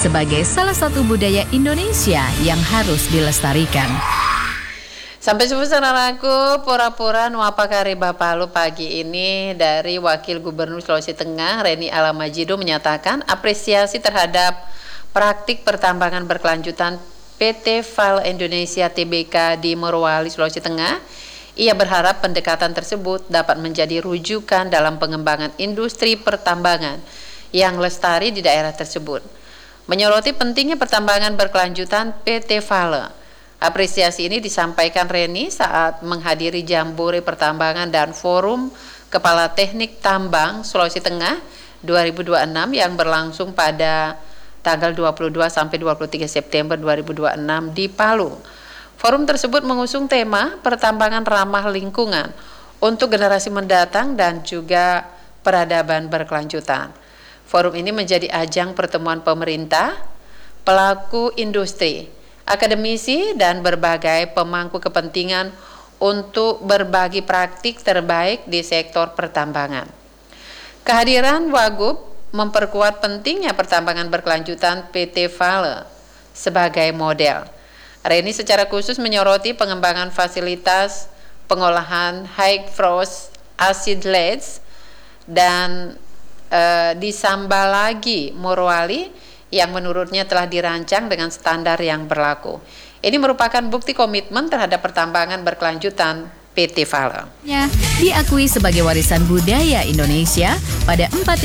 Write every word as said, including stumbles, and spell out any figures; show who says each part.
Speaker 1: sebagai salah satu budaya Indonesia yang harus dilestarikan.
Speaker 2: Sampai subuh saudaraku, pura-pura nuapa kari Bapalu pagi ini dari Wakil Gubernur Sulawesi Tengah Reni Alamajido menyatakan apresiasi terhadap praktik pertambangan berkelanjutan P T Vale Indonesia T B K di Morowali, Sulawesi Tengah. Ia berharap pendekatan tersebut dapat menjadi rujukan dalam pengembangan industri pertambangan yang lestari di daerah tersebut. Menyoroti pentingnya pertambangan berkelanjutan P T Vale, apresiasi ini disampaikan Reni saat menghadiri Jambore Pertambangan dan Forum Kepala Teknik Tambang Sulawesi Tengah dua ribu dua puluh enam yang berlangsung pada tanggal dua puluh dua sampai dua puluh tiga September dua ribu dua puluh enam di Palu. Forum tersebut mengusung tema pertambangan ramah lingkungan untuk generasi mendatang dan juga peradaban berkelanjutan. Forum ini menjadi ajang pertemuan pemerintah, pelaku industri, akademisi, dan berbagai pemangku kepentingan untuk berbagi praktik terbaik di sektor pertambangan. Kehadiran Wagub memperkuat pentingnya pertambangan berkelanjutan P T Vale sebagai model. Reni secara khusus menyoroti pengembangan fasilitas pengolahan high frost acid leads dan e, di Sambalagi, Morowali, yang menurutnya telah dirancang dengan standar yang berlaku. Ini merupakan bukti komitmen terhadap pertambangan berkelanjutan P T Vale.
Speaker 1: Diakui sebagai warisan budaya Indonesia pada empat